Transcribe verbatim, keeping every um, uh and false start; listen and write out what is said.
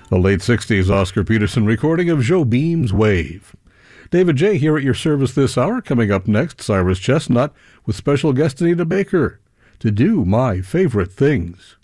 A late sixties Oscar Peterson recording of Jobim's Wave. David J. here at your service this hour. Coming up next, Cyrus Chestnut with special guest Anita Baker to do My Favorite Things.